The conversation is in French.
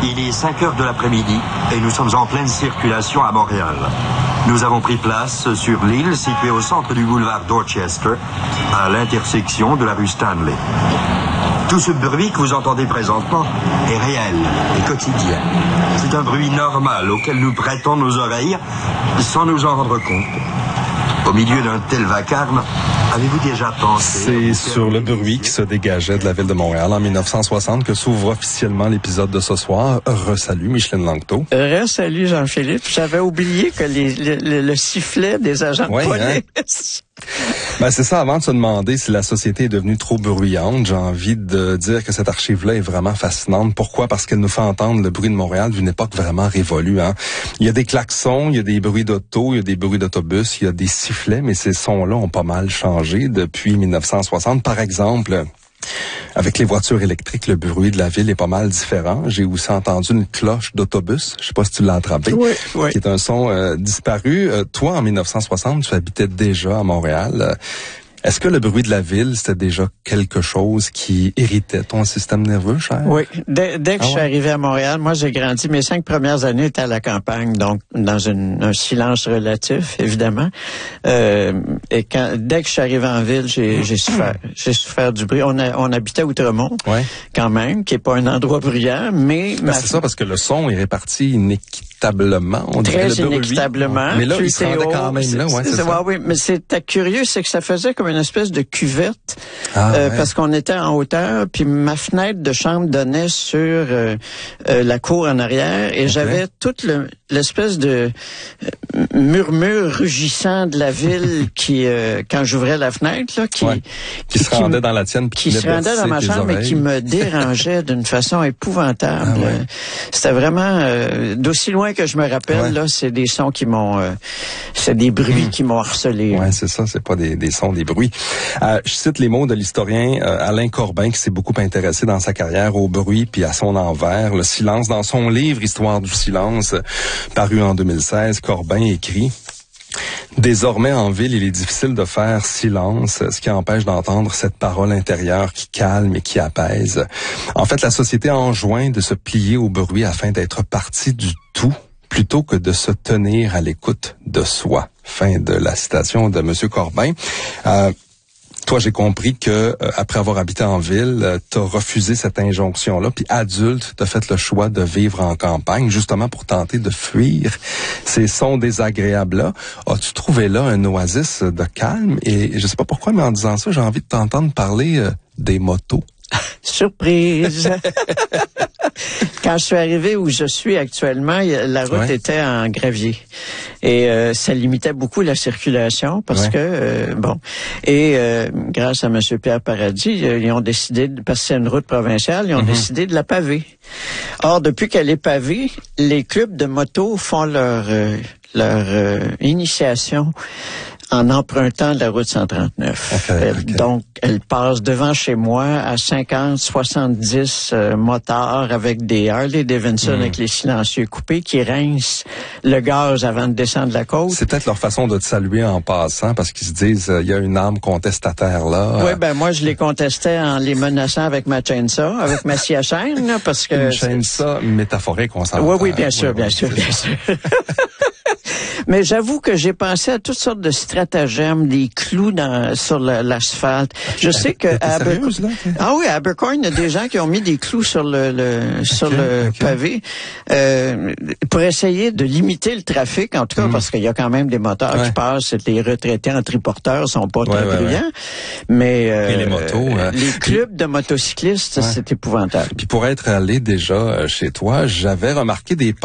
Il est 5 heures de l'après-midi et nous sommes en pleine circulation à Montréal. Nous avons pris place sur l'île située au centre du boulevard Dorchester, à l'intersection de la rue Stanley. Tout ce bruit que vous entendez présentement est réel et quotidien. C'est un bruit normal auquel nous prêtons nos oreilles sans nous en rendre compte. Au milieu d'un tel vacarme, avez-vous déjà pensé... C'est sur le bruit qui se dégageait de la ville de Montréal en 1960 que s'ouvre officiellement l'épisode de ce soir. Re-salut Micheline Langto. Re-salut Jean-Philippe. J'avais oublié que le sifflet des agents de police... Ben c'est ça, avant de se demander si la société est devenue trop bruyante, j'ai envie de dire que cette archive-là est vraiment fascinante. Pourquoi? Parce qu'elle nous fait entendre le bruit de Montréal d'une époque vraiment révolue. Il y a des klaxons, il y a des bruits d'auto, il y a des bruits d'autobus, il y a des sifflets, mais ces sons-là ont pas mal changé depuis 1960. Par exemple... Avec les voitures électriques, le bruit de la ville est pas mal différent. J'ai aussi entendu une cloche d'autobus, je sais pas si tu l'as attrapé, oui. Qui est un son disparu. Toi, en 1960, tu habitais déjà à Montréal. Est-ce que le bruit de la ville, c'était déjà quelque chose qui irritait ton système nerveux, cher? Oui. Dès que je suis arrivé à Montréal, moi, j'ai grandi. Mes 5 premières années étaient à la campagne, donc dans un silence relatif, évidemment. Et dès que je suis arrivé en ville, j'ai souffert du bruit. On habitait à Outremont, quand même, qui est pas un endroit bruyant, mais... c'est ça, parce que le son est réparti inéquitablement. On dirait très inéquitablement. Mais là, il se rendait quand même là, c'est ça. Oui, mais c'était curieux, c'est que ça faisait comme une espèce de cuvette, parce qu'on était en hauteur, puis ma fenêtre de chambre donnait sur la cour en arrière, et j'avais toute l'espèce de murmure rugissant de la ville qui, quand j'ouvrais la fenêtre, là, qui se rendait dans la tienne, qui se rendait dans ma chambre, mais qui me dérangeait d'une façon épouvantable. C'était vraiment d'aussi loin que je me rappelle, là, c'est des sons qui m'ont, c'est des bruits qui m'ont harcelé. Ouais, c'est ça, c'est pas des sons, des bruits. Je cite les mots de l'historien Alain Corbin, qui s'est beaucoup intéressé dans sa carrière au bruit puis à son envers, le silence. Dans son livre Histoire du silence, paru en 2016, Corbin écrit: désormais, en ville, il est difficile de faire silence, ce qui empêche d'entendre cette parole intérieure qui calme et qui apaise. En fait, la société enjoint de se plier au bruit afin d'être partie du tout, plutôt que de se tenir à l'écoute de soi. Fin de la citation de Monsieur Corbin. Toi, j'ai compris que après avoir habité en ville, t'as refusé cette injonction-là, puis adulte, t'as fait le choix de vivre en campagne, justement pour tenter de fuir ces sons désagréables-là. As-tu trouvé là un oasis de calme? Et je sais pas pourquoi, mais en disant ça, j'ai envie de t'entendre parler des motos. Surprise! Quand je suis arrivé où je suis actuellement, la route était en gravier. Et ça limitait beaucoup la circulation parce que, grâce à M. Pierre Paradis, ils ont décidé, parce que c'est une route provinciale, ils ont décidé de la paver. Or, depuis qu'elle est pavée, les clubs de moto font leur initiation en empruntant la route 139. Donc, elle passe devant chez moi à 50, 70 motards avec des Harley Davidson avec les silencieux coupés qui rincent le gaz avant de descendre la côte. C'est peut-être leur façon de te saluer en passant parce qu'ils se disent il y a une arme contestataire là. Oui, moi je les contestais en les menaçant avec ma chainsaw, avec ma scie à chaîne, là, parce que... Une chainsaw métaphorique, on s'entend. Oui, bien sûr. Mais j'avoue que j'ai pensé à toutes sortes de stratagèmes, des clous sur l'asphalte. Je sais que à Abercorn, il y a des gens qui ont mis des clous sur le pavé pour essayer de limiter le trafic, en tout cas parce qu'il y a quand même des moteurs qui passent. Les retraités en triporteurs sont pas très bruyants, mais et les motos, les clubs de motocyclistes, c'est épouvantable. Puis pour être allé déjà chez toi, j'avais remarqué des